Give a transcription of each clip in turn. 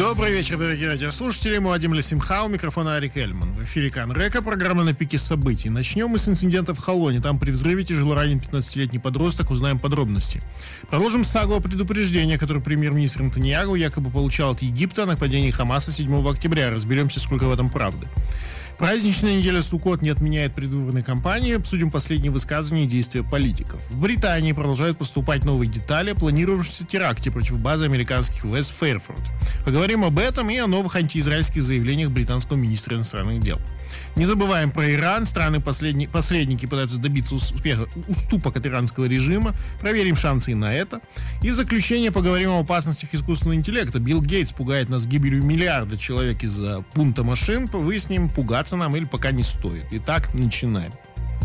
Добрый вечер, дорогие радиослушатели. Муадим Лесимха, у микрофона Арик Эльман. В эфире Кан-Река, программа «На пике событий». Начнем мы с инцидента в Холоне. Там при взрыве тяжело ранен 15-летний подросток. Узнаем подробности. Продолжим сагу о предупреждении, которое премьер-министр Нетаньяху якобы получал от Египта о нападении Хамаса 7 октября. Разберемся, сколько в этом правды. Праздничная неделя Суккот не отменяет предвыборной кампании. Обсудим последние высказывания и действия политиков. В Британии продолжают поступать новые детали о планировавшемся теракте против базы американских ВС в Фейрфорд. Поговорим об этом и о новых антиизраильских заявлениях британского министра иностранных дел. Не забываем про Иран. Страны-посредники пытаются добиться уступок от иранского режима. Проверим шансы и на это. И в заключение поговорим о опасностях искусственного интеллекта. Билл Гейтс пугает нас гибелью миллиарда человек из-за бунта машин. Выясним, пугаться нам или пока не стоит. Итак, начинаем.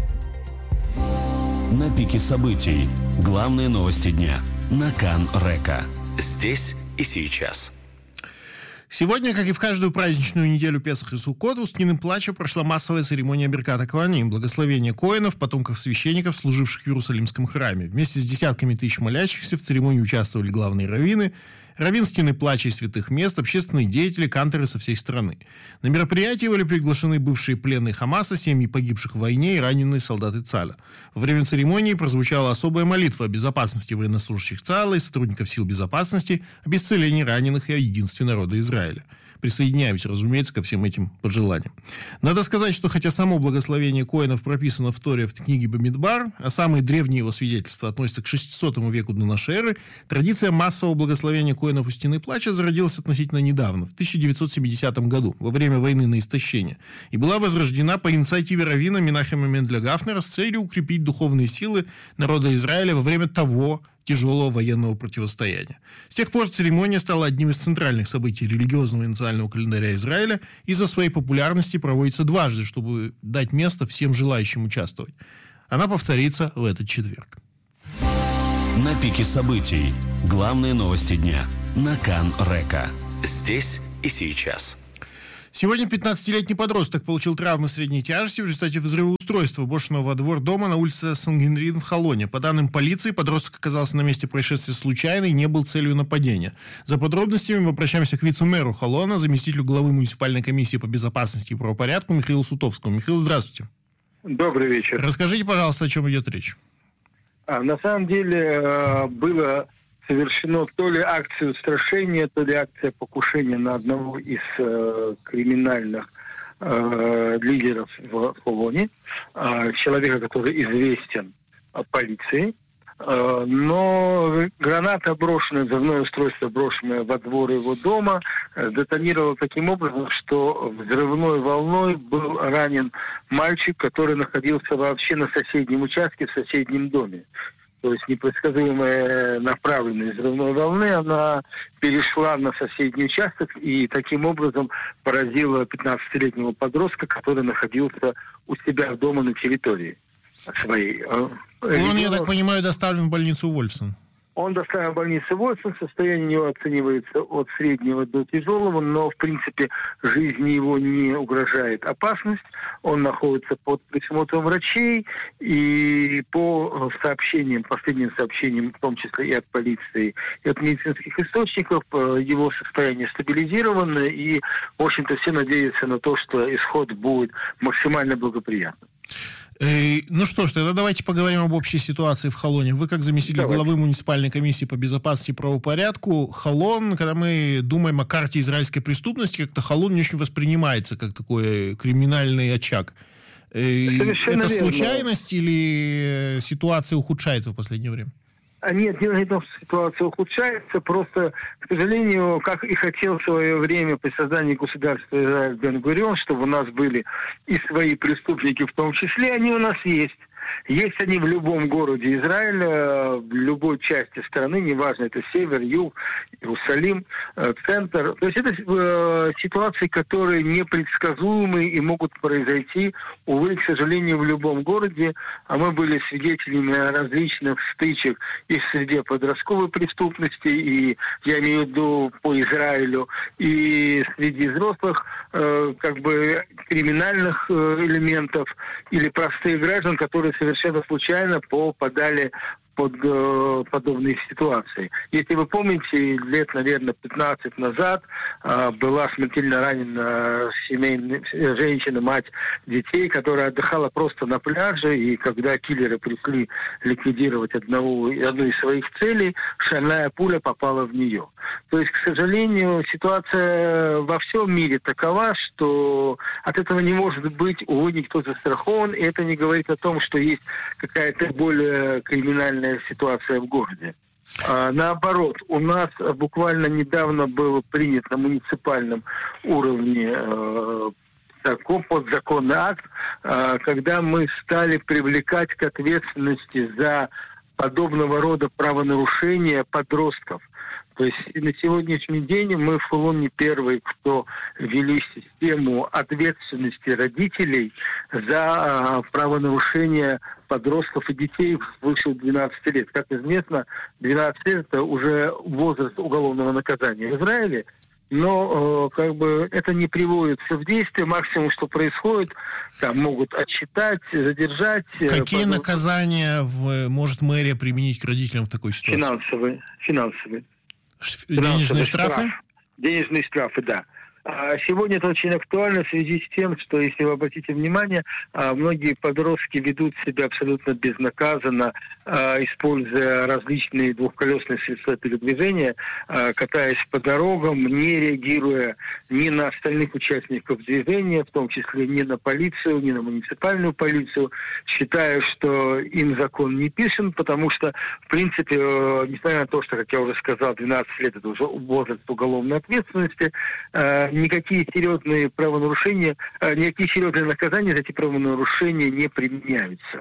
На пике событий. Главные новости дня. На Кан-Река. Здесь и сейчас. Сегодня, как и в каждую праздничную неделю Песах и Суккот, в Устиным плаче прошла массовая церемония Беркат ха-Коаним, благословение коэнов, потомков священников, служивших в Иерусалимском храме. Вместе с десятками тысяч молящихся в церемонии участвовали главные раввины, раввин Стены плача и святых мест, общественные деятели, канторы со всей страны. На мероприятие были приглашены бывшие пленные Хамаса, семьи погибших в войне и раненые солдаты ЦАЛа. Во время церемонии прозвучала особая молитва о безопасности военнослужащих ЦАЛа и сотрудников сил безопасности, об исцелении раненых и о единстве народа Израиля. Присоединяемся, разумеется, ко всем этим пожеланиям. Надо сказать, что хотя само благословение коэнов прописано в Торе в книге Бамидбар, а самые древние его свидетельства относятся к 600 веку до нашей эры, традиция массового благословения коэнов у Стены плача зародилась относительно недавно, в 1970 году, во время войны на истощение, и была возрождена по инициативе раввина Менахема Мендля Гафнера с целью укрепить духовные силы народа Израиля во время того тяжелого военного противостояния. С тех пор церемония стала одним из центральных событий религиозного и национального календаря Израиля и из-за своей популярности проводится дважды, чтобы дать место всем желающим участвовать. Она повторится в этот четверг. На пике событий. Главные новости дня. На Кан-Река. Здесь и сейчас. Сегодня 15-летний подросток получил травмы средней тяжести в результате взрыва устройства, брошенного во двор дома на улице Сан-Генрин в Холоне. По данным полиции, подросток оказался на месте происшествия случайно и не был целью нападения. За подробностями мы обращаемся к вице-мэру Холона, заместителю главы муниципальной комиссии по безопасности и правопорядку Михаилу Сутовскому. Михаил, здравствуйте. Добрый вечер. Расскажите, пожалуйста, о чем идет речь. На самом деле было совершено то ли акция устрашения, то ли акция покушения на одного из криминальных лидеров в Холоне, человека, который известен полиции. Но граната брошенная, взрывное устройство, брошенное во двор его дома, детонировало таким образом, что взрывной волной был ранен мальчик, который находился вообще на соседнем участке, в соседнем доме. То есть непредсказуемая направленность взрывной волны, она перешла на соседний участок и таким образом поразила 15-летнего подростка, который находился у себя дома на территории своей. Он, я так понимаю, доставлен в больницу Вольфсон. Он доставлен в больницу Вольфсон, состояние у него оценивается от среднего до тяжелого, но, в принципе, жизни его не угрожает опасность. Он находится под присмотром врачей, и по сообщениям, последним сообщениям, в том числе и от полиции, и от медицинских источников, его состояние стабилизировано, и, в общем-то, все надеются на то, что исход будет максимально благоприятным. Ну что ж, тогда давайте поговорим об общей ситуации в Холоне. Вы, как заместитель главы муниципальной комиссии по безопасности и правопорядку, Холон, когда мы думаем о карте израильской преступности, как-то Холон не очень воспринимается как такой криминальный очаг. Это случайность или ситуация ухудшается в последнее время? Нет, дело не в том, что ситуация ухудшается, просто, к сожалению, как и хотел в свое время при создании государства Израиль Бен-Гурион, чтобы у нас были и свои преступники в том числе, они у нас есть. Есть они в любом городе Израиля, в любой части страны, неважно, это север, юг, Иерусалим, центр. То есть это ситуации, которые непредсказуемы и могут произойти, увы, к сожалению, в любом городе. А мы были свидетелями различных стычек и в среде подростковой преступности, и я имею в виду по Израилю, и среди взрослых криминальных элементов или простых граждан, которые совершенно случайно попадали под подобные ситуации. Если вы помните, лет, наверное, 15 назад была смертельно ранена женщина, мать детей, которая отдыхала просто на пляже, и когда киллеры пришли ликвидировать одну из своих целей, шальная пуля попала в нее. То есть, к сожалению, ситуация во всем мире такова, что от этого не может быть, увы, никто застрахован, и это не говорит о том, что есть какая-то более криминальная ситуация в городе. Наоборот, у нас буквально недавно был принят на муниципальном уровне подзаконный акт, когда мы стали привлекать к ответственности за подобного рода правонарушения подростков. То есть на сегодняшний день мы в Хулоне первые, кто ввели систему ответственности родителей за правонарушения подростков и детей свыше 12 лет. Как известно, 12 лет – это уже возраст уголовного наказания в Израиле. Но это не приводится в действие. Максимум, что происходит, там могут отчитать, задержать. Какие наказания может мэрия применить к родителям в такой ситуации? Финансовые. Денежные штрафы? Денежные штрафы, да. Сегодня это очень актуально в связи с тем, что, если вы обратите внимание, многие подростки ведут себя абсолютно безнаказанно, используя различные двухколесные средства передвижения, катаясь по дорогам, не реагируя ни на остальных участников движения, в том числе ни на полицию, ни на муниципальную полицию, считая, что им закон не писан, потому что, в принципе, несмотря на то, что, как я уже сказал, 12 лет – это уже возраст уголовной ответственности, никакие серьезные правонарушения, никакие серьезные наказания за эти правонарушения не применяются.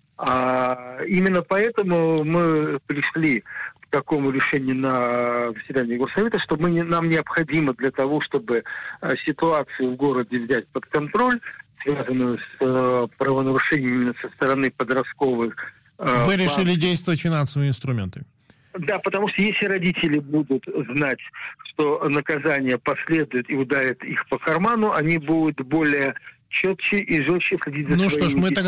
Именно поэтому мы пришли к такому решению на заседании Госсовета, что нам необходимо для того, чтобы ситуацию в городе взять под контроль, связанную с правонарушениями со стороны подростковых. Вы решили действовать финансовыми инструментами? Да, потому что если родители будут знать, что наказание последует и ударит их по карману, они будут более четче и жестче следить за своими детьми.